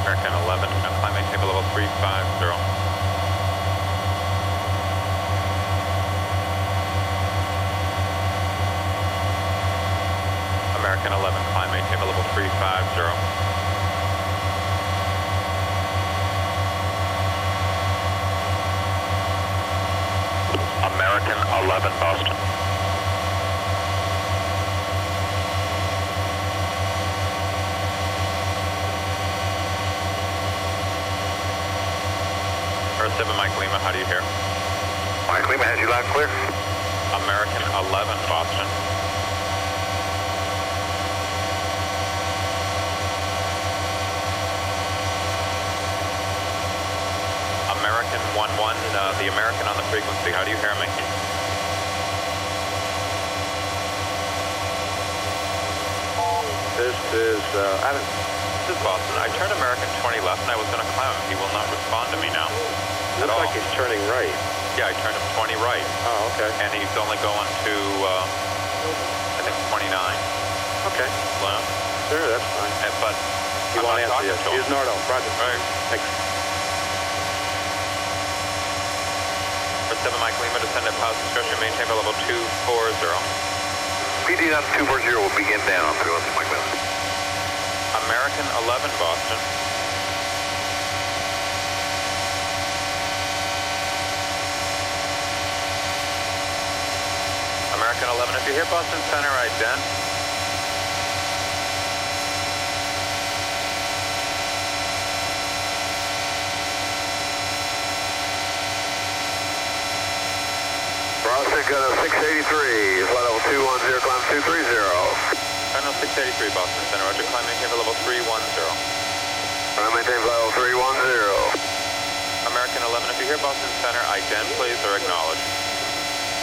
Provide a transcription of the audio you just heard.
American 11, climb maintain level 350. American 11, climb maintain level 350. American 11, Boston. Earth 7, Mike Lima, how do you hear? Mike Lima has you loud and clear. American 11, Boston. American 11, the American on the frequency, how do you hear me? This is Adam. This is Boston. I turned American 20 left and I was going to climb him. He will not respond to me now. Looks like he's turning right. Yeah, I turned him 20 right. Oh, okay. And he's only going to, I think, 29. Okay. Well, Sure, that's fine. but You I'm want not to answer talking yet. to him. Here's Nardo. Roger. Right. Thanks. Earth 7, Mike Lima, descend at positive discretion, maintain level 240. PD on 240 will begin down through Mike Lima. American 11, Boston. American 11, if you hear Boston Center, ident. Boston got a 683, flight level 210, climb 230. Final 683, Boston Center, roger, climb maintain level 310. Climb maintain flight level 310. American 11, if you hear Boston Center, ident please or acknowledge.